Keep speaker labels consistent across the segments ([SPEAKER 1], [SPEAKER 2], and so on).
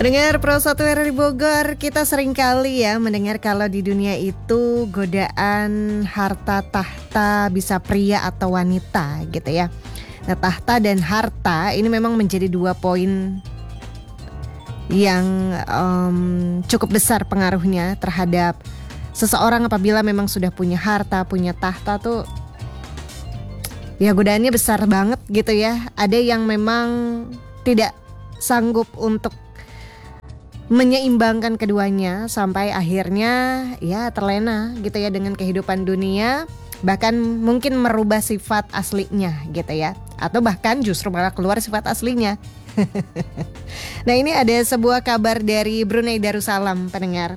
[SPEAKER 1] Pendengar Pro 1 RRI Bogor, kita sering kali ya mendengar kalau di dunia itu godaan harta tahta bisa pria atau wanita gitu ya. Nah, tahta dan harta ini memang menjadi dua poin yang cukup besar pengaruhnya terhadap seseorang apabila memang sudah punya harta, punya tahta tuh ya godaannya besar banget gitu ya. Ada yang memang tidak sanggup untuk menyeimbangkan keduanya sampai akhirnya ya terlena gitu ya dengan kehidupan dunia, bahkan mungkin merubah sifat aslinya gitu ya, atau bahkan justru malah keluar sifat aslinya. Nah, ini ada sebuah kabar dari Brunei Darussalam, pendengar.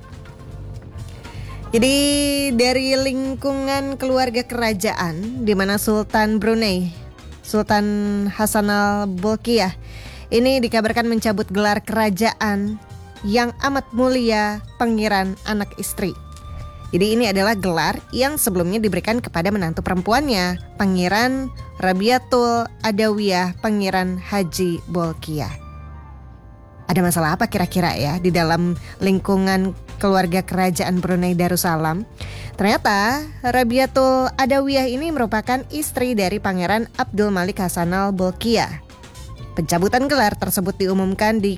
[SPEAKER 1] Jadi dari lingkungan keluarga kerajaan di mana Sultan Brunei, Sultan Hassanal Bolkiah ini dikabarkan mencabut gelar kerajaan yang amat mulia Pangeran Anak Istri. Jadi ini adalah gelar yang sebelumnya diberikan kepada menantu perempuannya, Pangeran Rabiatul Adawiyah Pangeran Haji Bolkiah. Ada masalah apa kira-kira ya di dalam lingkungan keluarga kerajaan Brunei Darussalam? Ternyata Rabiatul Adawiyah ini merupakan istri dari Pangeran Abdul Malik Hassanal Bolkiah. Pencabutan gelar tersebut diumumkan di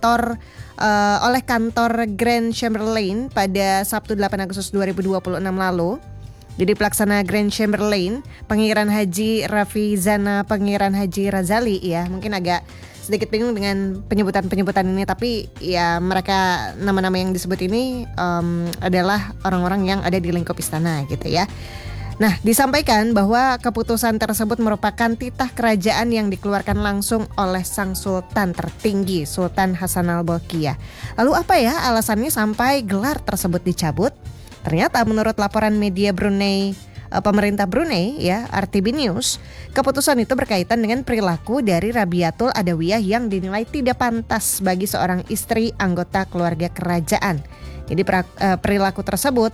[SPEAKER 1] oleh kantor Grand Chamberlain pada Sabtu 8 Agustus 2026 lalu. Jadi pelaksana Grand Chamberlain, Pangeran Haji Rafizana Pangeran Haji Razali ya, mungkin agak sedikit bingung dengan penyebutan ini, tapi ya mereka nama-nama yang disebut ini adalah orang-orang yang ada di lingkup istana gitu ya. Nah, disampaikan bahwa keputusan tersebut merupakan titah kerajaan yang dikeluarkan langsung oleh sang sultan tertinggi, Sultan Hassanal Bolkiah. Lalu apa ya alasannya sampai gelar tersebut dicabut? Ternyata menurut laporan media Brunei, pemerintah Brunei ya, RTB News, keputusan itu berkaitan dengan perilaku dari Rabiatul Adawiyah yang dinilai tidak pantas bagi seorang istri anggota keluarga kerajaan. Jadi perilaku tersebut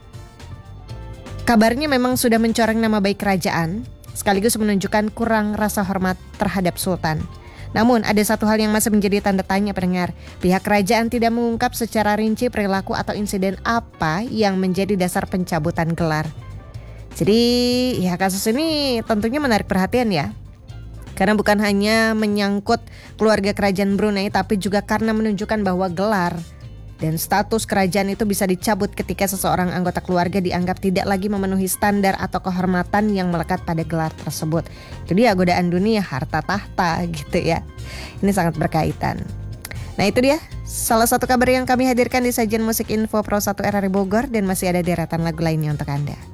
[SPEAKER 1] kabarnya memang sudah mencoreng nama baik kerajaan, sekaligus menunjukkan kurang rasa hormat terhadap sultan. Namun ada satu hal yang masih menjadi tanda tanya, pendengar. Pihak kerajaan tidak mengungkap secara rinci perilaku atau insiden apa yang menjadi dasar pencabutan gelar. Jadi ya kasus ini tentunya menarik perhatian ya. Karena bukan hanya menyangkut keluarga kerajaan Brunei, tapi juga karena menunjukkan bahwa gelar dan status kerajaan itu bisa dicabut ketika seseorang anggota keluarga dianggap tidak lagi memenuhi standar atau kehormatan yang melekat pada gelar tersebut. Jadi ya godaan dunia, harta tahta gitu ya. Ini sangat berkaitan. Nah, itu dia salah satu kabar yang kami hadirkan di sajian musik info Pro 1 RRI Bogor, dan masih ada deretan lagu lainnya untuk Anda.